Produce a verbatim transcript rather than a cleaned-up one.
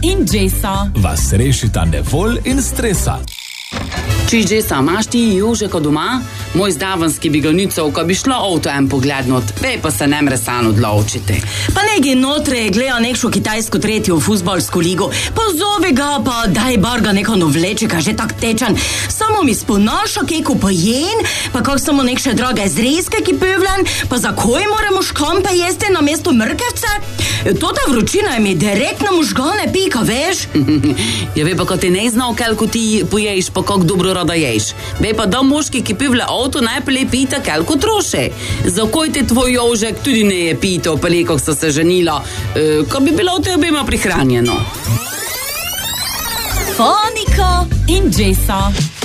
in Jessa vas rešita nevolj in stresa. Čiž Jessa, imaš ti Jožeka doma? Moj zdavanski bi ga nicov, ko bi šlo avto en poglednot, vej pa se nemre san odločiti. Pa negi notre gledajo nekšo kitajsko tretjo fuzbalsko ligo, pa zove ga, pa daj bar ga neko novlečeka, že tak tečan. Samo mi sponaša keko pojen, pa kak samo nekše drage zrezke ki pevljan, pa za koj moramo škampe jesti na mesto mrkevce? Tota vročina je mi direktno možgane pika, veš? Ja, vej pa, ko ti ne znal, kelko ti poješ, pa kak dobro rada ješ. Vej pa, da moški, ki pivle avto, najprej pita, kelko troše. Zakoj te tvoj Jožek tudi ne je pital, pa lekog sta se ženila, e, ko bi bilo v te obema prihranjeno. Fonika in Jessa.